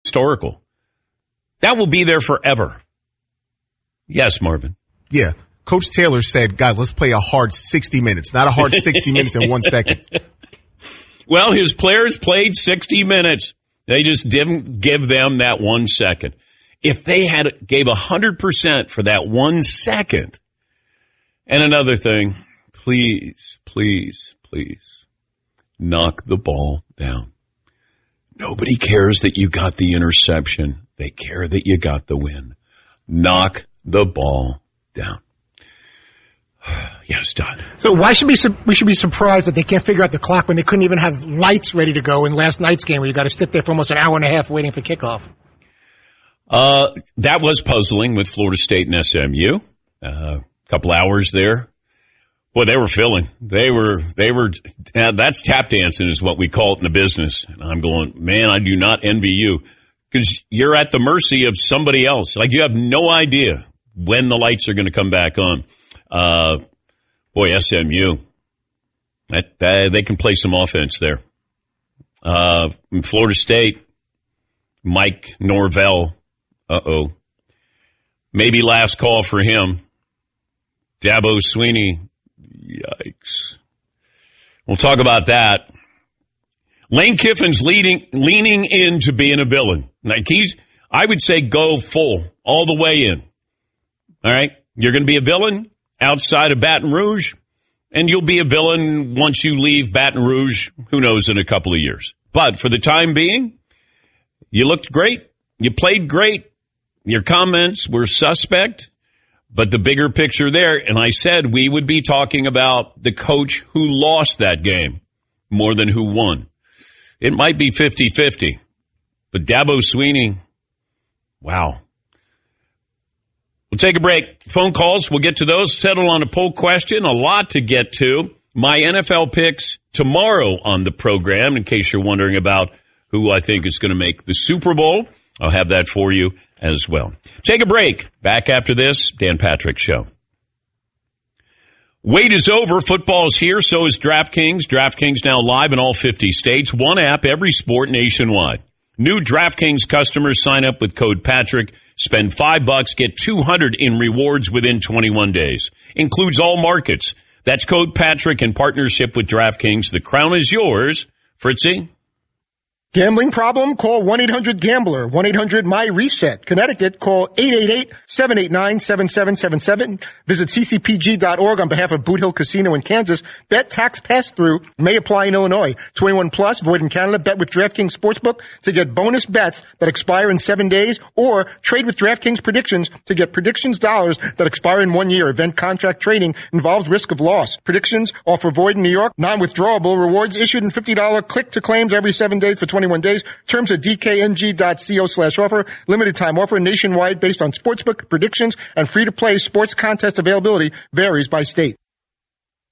historical. That will be there forever. Yes, Marvin. Yeah. Coach Taylor said, God, let's play a hard 60 minutes, not a hard 60 minutes in 1 second. Well, his players played 60 minutes. They just didn't give them that 1 second. If they gave 100% for that 1 second. And another thing, please, please, please, knock the ball down. Nobody cares that you got the interception. They care that you got the win. Knock the ball down. Yes, Don. So why should we should be surprised that they can't figure out the clock when they couldn't even have lights ready to go in last night's game where you got to sit there for almost an hour and a half waiting for kickoff? That was puzzling with Florida State and SMU. Couple hours there. Boy, they were filling. They were, that's tap dancing is what we call it in the business. And I'm going, man, I do not envy you because you're at the mercy of somebody else. Like you have no idea when the lights are going to come back on. Boy, SMU, they can play some offense there. In Florida State, Mike Norvell, maybe last call for him. Dabo Swinney, yikes. We'll talk about that. Lane Kiffin's leaning into being a villain. Like I would say go full, all the way in. All right? You're going to be a villain outside of Baton Rouge, and you'll be a villain once you leave Baton Rouge, who knows, in a couple of years. But for the time being, you looked great. You played great. Your comments were suspect. But the bigger picture there, and I said we would be talking about the coach who lost that game more than who won. It might be 50-50. But Dabo Swinney, wow. We'll take a break. Phone calls, we'll get to those. Settle on a poll question. A lot to get to. My NFL picks tomorrow on the program, in case you're wondering about who I think is going to make the Super Bowl. I'll have that for you as well. Take a break. Back after this, Dan Patrick Show. Wait is over. Football's here. So is DraftKings. DraftKings now live in all 50 states. One app, every sport nationwide. New DraftKings customers sign up with code Patrick. Spend $5, get $200 in rewards within 21 days. Includes all markets. That's code Patrick in partnership with DraftKings. The crown is yours. Fritzy? Gambling problem? Call 1-800-GAMBLER. 1-800-MY-RESET. Connecticut, call 888-789-7777. Visit ccpg.org on behalf of Boot Hill Casino in Kansas. Bet tax pass-through may apply in Illinois. 21 plus, void in Canada. Bet with DraftKings Sportsbook to get bonus bets that expire in 7 days, or trade with DraftKings Predictions to get predictions dollars that expire in 1 year. Event contract trading involves risk of loss. Predictions offer void in New York. Non-withdrawable rewards issued in $50 click to claims every 7 days for 21 days. Terms at dkng.co/offer. Limited time offer nationwide based on sportsbook predictions and free-to-play sports contest availability varies by state.